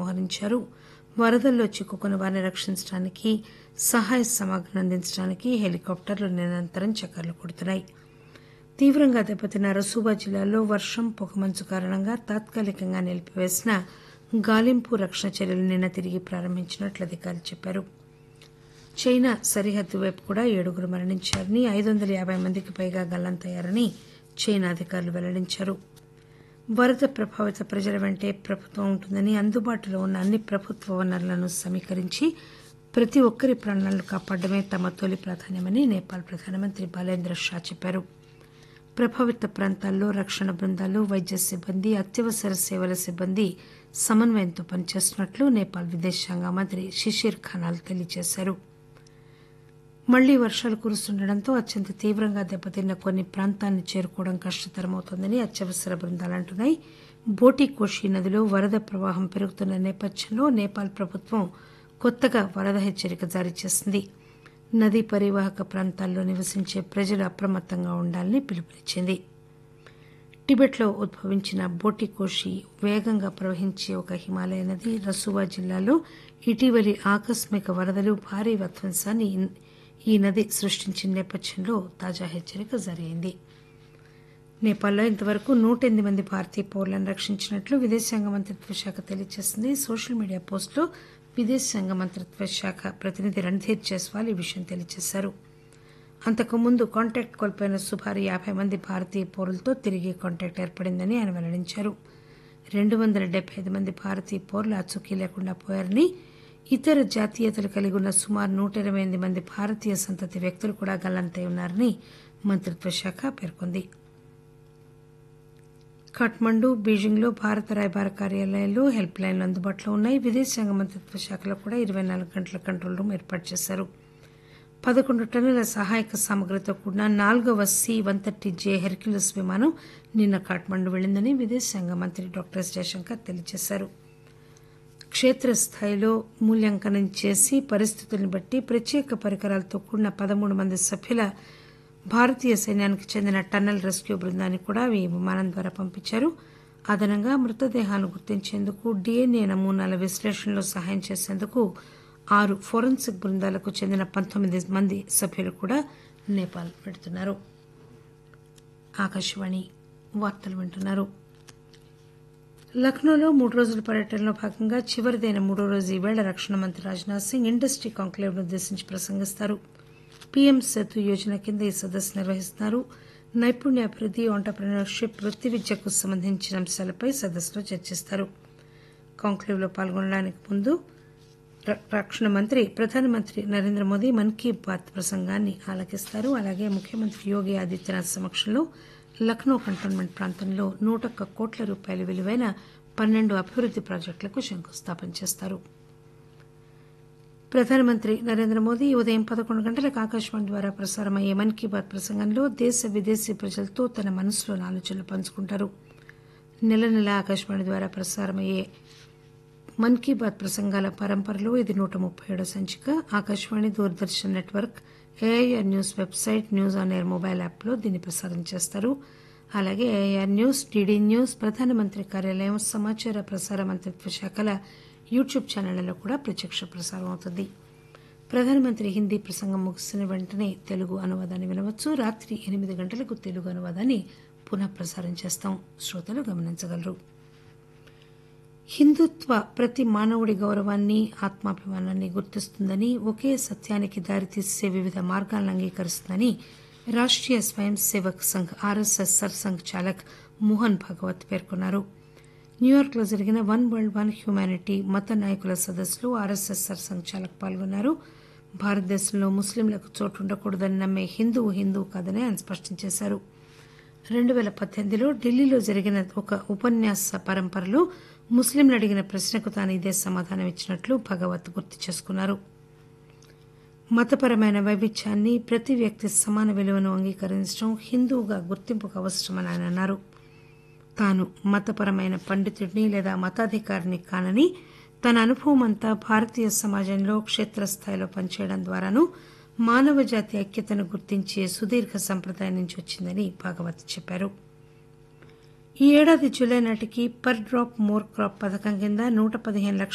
మోహరించారు. వరదల్లో చిక్కుకున్న వారిని రక్షించడానికి సహాయ సమాగ్రం అందించడానికి హెలికాప్టర్లు నిరంతరం చక్కర్లు కొడుతున్నాయి. తీవ్రంగా దెబ్బతిన్న రసూబా జిల్లాలో వర్షం పొగమంచు కారణంగా తాత్కాలికంగా నిలిపివేసిన గాలింపు రక్షణ చర్యలు నిన్న తిరిగి ప్రారంభించినట్లు అధికారులు చెప్పారు. చైనా సరిహద్దు వైపు కూడా 7 మరణించారని 550 మందికి పైగా గల్లంతయ్యారని చైనా అధికారులు వెల్లడించారు. వరద ప్రభావిత ప్రజల వెంటే ప్రభుత్వం ఉంటుందని అందుబాటులో ఉన్న అన్ని ప్రభుత్వ వనరులను సమీకరించి ప్రతి ఒక్కరి ప్రాణాలను కాపాడమే తమ తొలి ప్రాధాన్యమని నేపాల్ ప్రధానమంత్రి బాలేంద్ర షా చెప్పారు. ప్రభావిత ప్రాంతాల్లో రక్షణ బృందాలు, వైద్య సిబ్బంది, అత్యవసర సేవల సిబ్బంది సమన్వయంతో పనిచేస్తున్నట్లు నేపాల్ విదేశాంగ మంత్రి షిషిర్ ఖనాల్ తెలియజేశారు. మళ్లీ వర్షాలు కురుస్తుండటంతో అత్యంత తీవ్రంగా దెబ్బతిన్న కొన్ని ప్రాంతాలను చేరుకోవడం కష్టతరమవుతోందని అత్యవసర బృందాలు అంటున్నాయి. బోటికోషి నదిలో వరద ప్రవాహం పెరుగుతున్న నేపథ్యంలో నేపాల్ ప్రభుత్వం కొత్తగా వరద హెచ్చరిక జారీ చేసింది. నదీ పరివాహక ప్రాంతాల్లో నివసించే ప్రజలు అప్రమత్తంగా ఉండాలని పిలుపునిచ్చింది. టిబెట్లో ఉద్భవించిన బోటికోషి వేగంగా ప్రవహించే ఒక హిమాలయ నది రసూబా జిల్లాలో ఇటీవలి ఆకస్మిక వరదలు భారీ విధ్వంసాన్ని ఈ నది సృష్టించిన నేపథ్యంలో తాజా హెచ్చరిక జారీ అయింది. నేపాల్లో ఇంతవరకు 108 మంది భారతీయ పౌరులను రక్షించినట్లు విదేశాంగ మంత్రిత్వ శాఖ తెలియజేసింది. సోషల్ మీడియా పోస్టులో విదేశాంగ మంత్రిత్వ శాఖ ప్రతినిధి రణ్ధీర్ జైస్వాల్ ఈ విషయం తెలియజేశారు. అంతకుముందు కాంటాక్ట్ కోల్పోయిన సుమారు 50 మంది భారతీయ పౌరులతో తిరిగి కాంటాక్ట్ ఏర్పడిందని ఆయన వెల్లడించారు. 275 మంది భారతీయ పౌరులు ఆచూకీ లేకుండా పోయారని, ఇతర జాతీయతలు కలిగి ఉన్న సుమారు 128 మంది భారతీయ సంతతి వ్యక్తులు కూడా గల్లంతై ఉన్నారని మంత్రిత్వ శాఖ పేర్కొంది. ఖాట్మండు, బీజింగ్లో భారత రాయబార కార్యాలయాల్లో హెల్ప్ లైన్లు అందుబాటులో ఉన్నాయి. విదేశాంగ మంత్రిత్వ శాఖలో కూడా 24 గంటల కంట్రోల్ రూమ్ ఏర్పాటు చేశారు. 11 టన్నుల సహాయక సామగ్రితో కూడిన 4వ C-130J హెర్క్యులస్ విమానం నిన్న ఖాట్మండు వెళ్లిందని విదేశాంగ మంత్రి డాక్టర్ ఎస్ జయశంకర్ తెలియజేశారు. క్షేత్రస్థాయిలో మూల్యాంకనం చేసి పరిస్థితులను బట్టి ప్రత్యేక పరికరాలతో కూడిన 13 మంది సభ్యుల భారతీయ సైన్యానికి చెందిన టన్నల్ రెస్క్యూ బృందాన్ని కూడా ఈ విమానం ద్వారా పంపించారు. అదనంగా మృతదేహాలను గుర్తించేందుకు DNA నమూనాల విశ్లేషణలో సహాయం చేసేందుకు 6 ఫోరెన్సిక్ బృందాలకు చెందిన 19 మంది సభ్యులు కూడా నేపాల్ వెళుతున్నారు. ఆకాశవాణి వార్తలు వింటున్నారు. లక్నోలో 3 రోజుల పర్యటనలో భాగంగా చివరిదైన 3వ రోజు ఈవేళ రక్షణ మంత్రి రాజ్నాథ్ సింగ్ ఇండస్ట్రీ కాంక్లేవ్ను ఉద్దేశించి ప్రసంగిస్తారు. పీఎం సేతు యోజన కింద ఈ సదస్సు నిర్వహిస్తున్నారు. నైపుణ్యాభివృద్ధి, ఆంటర్ప్రినర్షిప్, వృత్తి విద్యకు సంబంధించిన అంశాలపై సదస్సులో చర్చిస్తారు. కాంక్లేవ్లో పాల్గొనడానికి ముందు రక్షణ మంత్రి ప్రధానమంత్రి నరేంద్ర మోదీ మన్ కీ బాత్ ప్రసంగాన్ని ఆలకిస్తారు. అలాగే ముఖ్యమంత్రి యోగి ఆదిత్యనాథ్ సమక్షంలో లక్నో కంటోన్మెంట్ ప్రాంతంలో 101 కోట్ల రూపాయల విలువైన 12 అభివృద్ధి ప్రాజెక్టులకు శంకుస్థాపన చేస్తారు. ప్రధానమంత్రి నరేంద్ర మోదీ ఉదయం 11 గంటలకు ఆకాశవాణి ద్వారా ప్రసారమయ్యే మన్ కీ బాత్ ప్రసంగంలో దేశ విదేశీ ప్రజలతో తన మనసులోని ఆలోచనలు పంచుకుంటారు. నెల నెలా ఆకాశవాణి ద్వారా ప్రసారమయ్యే మన్ కీ బాత్ ప్రసంగాల పరంపరలో ఇది 137వ సంచిక. Akashvani, Doordarshan network, AIR news website, news on air mobile యాప్లో దీన్ని ప్రసారం చేస్తారు. అలాగే ఏఐఆర్ న్యూస్, డీడీ న్యూస్, ప్రధానమంత్రి కార్యాలయం, సమాచార ప్రసార మంత్రిత్వ శాఖల యూట్యూబ్ ఛానళ్లలో కూడా ప్రత్యక్ష ప్రసారం అవుతుంది. ప్రధానమంత్రి హిందీ ప్రసంగం ముగిసిన వెంటనే తెలుగు అనువాదాన్ని వినవచ్చు. రాత్రి 8 గంటలకు తెలుగు అనువాదాన్ని పునః ప్రసారం చేస్తాం. శ్రోతలు గమనించగలరు. హిందుత్వ ప్రతి మానవుడి గౌరవాన్ని, ఆత్మాభిమానాన్ని గుర్తిస్తుందని, ఒకే సత్యానికి దారితీసే వివిధ మార్గాలను అంగీకరిస్తుందని రాష్ట్రీయ స్వయం సేవక్ సంఘ్ ఆర్ఎస్ఎస్ సర్సంఘ్ చాలక్ మోహన్ భాగవత్ పేర్కొన్నారు. న్యూయార్క్లో జరిగిన వన్ వరల్డ్ వన్ హ్యుమానిటీ మత నాయకుల సదస్సులో ఆర్ఎస్ఎస్ సర్సంఘ్ చాలక్ పాల్గొన్నారు. భారతదేశంలో ముస్లింలకు చోటు ఉండకూడదని నమ్మే హిందువు కాదని ఆయన స్పష్టం చేశారు. 2018లో ఢిల్లీలో జరిగిన ఒక ఉపన్యాస పరంపరలో ముస్లింలు అడిగిన ప్రశ్నకు తాను ఇదే సమాధానం ఇచ్చినట్లు భగవత్ గుర్తు చేసుకున్నారు. మతపరమైన వైవిధ్యాన్ని, ప్రతి వ్యక్తి సమాన విలువను అంగీకరించడం హిందువుగా గుర్తింపుకు అవసరమని ఆయన అన్నారు. తాను మతపరమైన పండితుడిని లేదా మతాధికారిని కానని, తన అనుభవం అంతా భారతీయ సమాజంలో క్షేత్రస్థాయిలో పనిచేయడం ద్వారాను మానవ జాతి ఐక్యతను గుర్తించే సుదీర్ఘ సంప్రదాయం నుంచి వచ్చిందని భాగవత్ చెప్పారు. ఈ ఏడాది జులై నాటికి పర్ డ్రాప్ మోర్ క్రాప్ పథకం కింద 115 లక్షల